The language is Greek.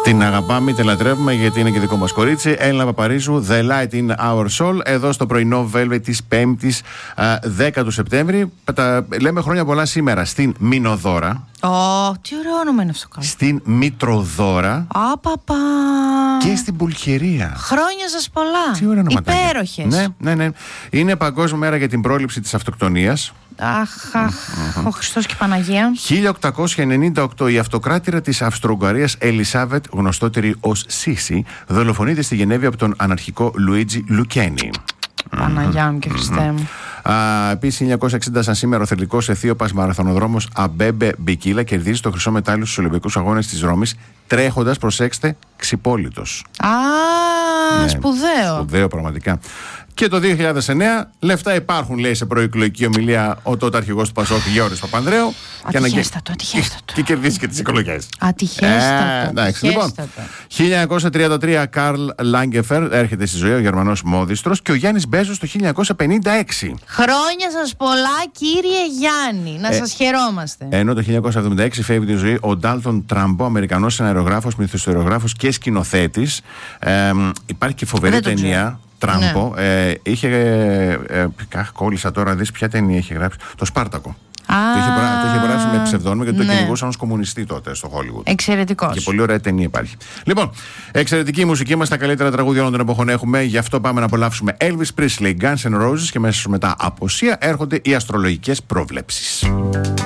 Την αγαπάμε, την λατρεύουμε γιατί είναι και δικό μας κορίτσι. Έλληνα Παπαρίζου, The Light in Our Soul. Εδώ στο πρωινό Velvet της 5ης 10 του Σεπτέμβρη. Λέμε χρόνια πολλά σήμερα στην Μινοδώρα. Τι ωραίο όνομα είναι αυτό. Στην Μητροδώρα. Παπα. Και στην Πουλχερία. Χρόνια σας πολλά. Τι ωραία ονοματάκια. Υπέροχες. Ναι. Είναι Παγκόσμια Μέρα για την πρόληψη της αυτοκτονίας. Ο Χριστός και η Παναγία. 1898 η αυτοκράτηρα της Αυστρο-Ουγγαρίας Ελισάβετ, γνωστότερη ως Σίση, δολοφονείται στη Γενέβη από τον αναρχικό Λουίτζι Λουκένι. Παναγιά μου και Χριστέ μου. Επίσης, 1960 σαν σήμερα ο θελικός αιθίωπας μαραθωνοδρόμος Αμπέμπε Μπικίλα κερδίζει το χρυσό μετάλλιο στους Ολυμπιακούς Αγώνες της Ρώμης, τρέχοντας, προσέξτε, ξυπόλυτος. Σπουδαίο. Σπουδαίο πραγματικά. Και το 2009 λεφτά υπάρχουν, λέει σε προεκλογική ομιλία ο τότε αρχηγός του ΠΑΣΟΚ Γιώργος Παπανδρέου. Ατυχέστατο. Και κερδίσει και τις εκλογές. Ατυχέστατο. Λοιπόν, 1933 Καρλ Λάγκεφερ έρχεται στη ζωή, ο Γερμανός μόδιστρος, και ο Γιάννης Μπέζος το 1956. Χρόνια σας πολλά, κύριε Γιάννη. Να σας χαιρόμαστε. Ενώ το 1976 φεύγει τη ζωή ο Ντάλτον Τραμπό, Αμερικανός σεναριογράφος, μυθιστοριογράφος και σκηνοθέτης. Υπάρχει και φοβερή ταινία. Τραμπό, κόλλησα τώρα, δεις ποια ταινία είχε γράψει. Το Σπάρτακο. Το είχε γράψει με ψευδόνυμο γιατί το κυνηγούσαν ως κομμουνιστή τότε στο Hollywood. Εξαιρετικός. Και πολύ ωραία ταινία υπάρχει. Λοιπόν, εξαιρετική μουσική μας, τα καλύτερα τραγούδια όλων των εποχών έχουμε. Γι' αυτό πάμε να απολαύσουμε Elvis Presley, Guns N' Roses, και μέσα μετά αποσία έρχονται οι αστρολογικές προβλέψεις.